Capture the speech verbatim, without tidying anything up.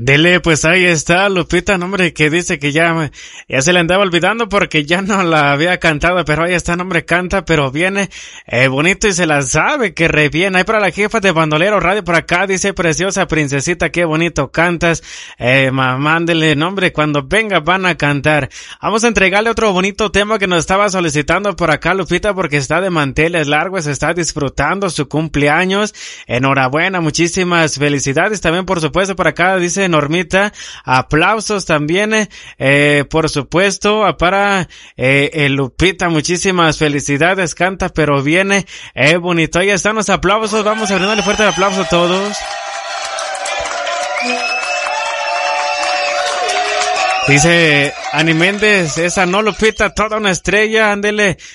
Dele, pues ahí está Lupita, nombre, que dice que ya, ya se le andaba olvidando porque ya no la había cantado, pero ahí está, nombre, canta, pero viene eh, bonito y se la sabe que re bien. Ahí para la jefa de Bandolero Radio por acá, dice, preciosa princesita, qué bonito cantas, eh, mándele, nombre, cuando venga van a cantar. Vamos a entregarle otro bonito tema que nos estaba solicitando por acá Lupita, porque está de manteles largos, está disfrutando su cumpleaños. Enhorabuena, muchísimas felicidades también, por supuesto, por acá dice Normita, aplausos también, eh, por supuesto, para eh, eh, Lupita, muchísimas felicidades, canta pero viene, eh, bonito, ahí están los aplausos, vamos a brindarle fuerte aplauso a todos. Dice Ani Méndez, esa no Lupita, toda una estrella, ándele,